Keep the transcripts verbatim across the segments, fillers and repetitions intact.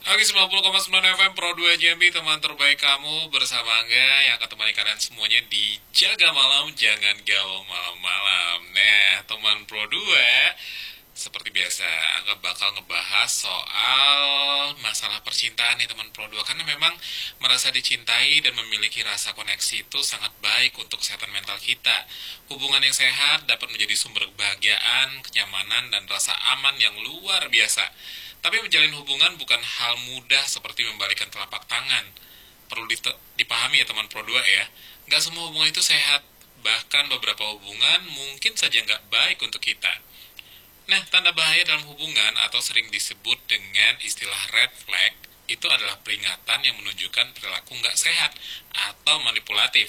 Oke, sembilan puluh koma sembilan F M Pro dua Jambi, teman terbaik kamu bersama Angga yang akan temani kalian semuanya di Jaga Malam, Jangan Galau Malam-Malam. Nah, teman Pro dua, seperti biasa, Angga bakal ngebahas soal masalah percintaan nih teman Pro dua. Karena memang merasa dicintai dan memiliki rasa koneksi itu sangat baik untuk kesehatan mental kita. Hubungan yang sehat dapat menjadi sumber kebahagiaan, kenyamanan, dan rasa aman yang luar biasa. Tapi menjalin hubungan bukan hal mudah seperti membalikan telapak tangan. Perlu dite- dipahami ya teman Pro dua ya. Nggak semua hubungan itu sehat. Bahkan beberapa hubungan mungkin saja nggak baik untuk kita. Nah, tanda bahaya dalam hubungan atau sering disebut dengan istilah red flag itu adalah peringatan yang menunjukkan perilaku nggak sehat atau manipulatif.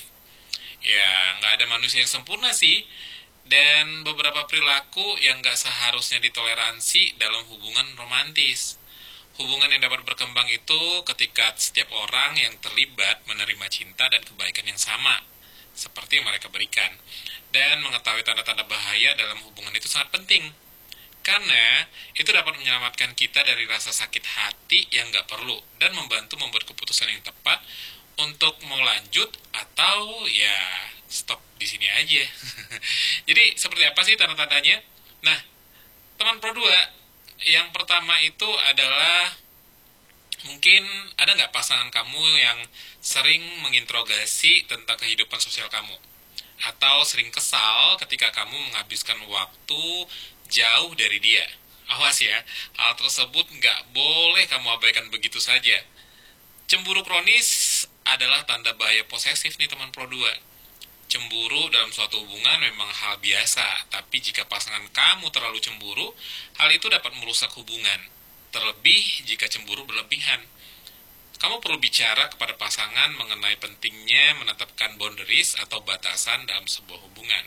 Ya, nggak ada manusia yang sempurna sih, dan beberapa perilaku yang gak seharusnya ditoleransi dalam hubungan romantis. Hubungan yang dapat berkembang itu ketika setiap orang yang terlibat menerima cinta dan kebaikan yang sama, seperti yang mereka berikan. Dan mengetahui tanda-tanda bahaya dalam hubungan itu sangat penting. Karena itu dapat menyelamatkan kita dari rasa sakit hati yang gak perlu dan membantu membuat keputusan yang tepat untuk mau lanjut atau ya stop di sini aja. Jadi seperti apa sih tanda-tandanya? Nah, teman Pro dua, yang pertama itu adalah mungkin ada nggak pasangan kamu yang sering menginterogasi tentang kehidupan sosial kamu? Atau sering kesal ketika kamu menghabiskan waktu jauh dari dia? Awas ya, hal tersebut nggak boleh kamu abaikan begitu saja. Cemburu kronis adalah tanda bahaya posesif nih teman Pro dua. Cemburu dalam suatu hubungan memang hal biasa, tapi jika pasangan kamu terlalu cemburu, hal itu dapat merusak hubungan. Terlebih jika cemburu berlebihan. Kamu perlu bicara kepada pasangan mengenai pentingnya menetapkan boundaries atau batasan dalam sebuah hubungan.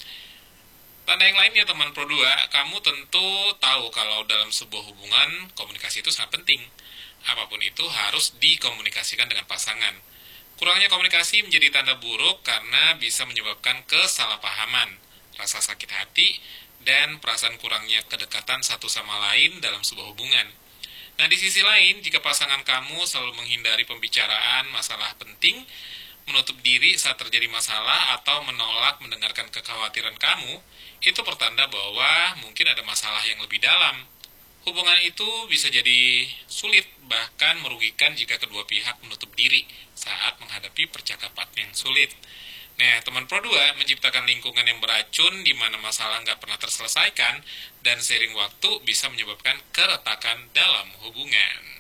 Tanda yang lainnya teman Pro dua, kamu tentu tahu kalau dalam sebuah hubungan komunikasi itu sangat penting. Apapun itu harus dikomunikasikan dengan pasangan. Kurangnya komunikasi menjadi tanda buruk karena bisa menyebabkan kesalahpahaman, rasa sakit hati, dan perasaan kurangnya kedekatan satu sama lain dalam sebuah hubungan. Nah, di sisi lain, jika pasangan kamu selalu menghindari pembicaraan masalah penting, menutup diri saat terjadi masalah, atau menolak mendengarkan kekhawatiran kamu, itu pertanda bahwa mungkin ada masalah yang lebih dalam. Hubungan itu bisa jadi sulit, bahkan merugikan jika kedua pihak menutup diri saat menghadapi percakapan yang sulit. Nah, teman Pro dua menciptakan lingkungan yang beracun di mana masalah nggak pernah terselesaikan dan seiring waktu bisa menyebabkan keretakan dalam hubungan.